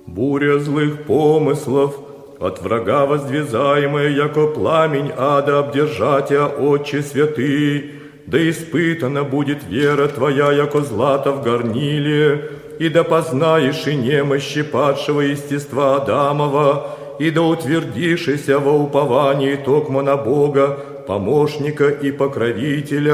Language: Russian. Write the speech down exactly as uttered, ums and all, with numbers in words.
Буря злых помыслов, от врага воздвизаемая, яко пламень ада, обдержатя, Отче святый, да испытана будет вера твоя, яко злато в горниле, и да познаешь и немощи падшего естества Адамова, и да утвердишься во уповании токмо на Бога, помощника и покровителя,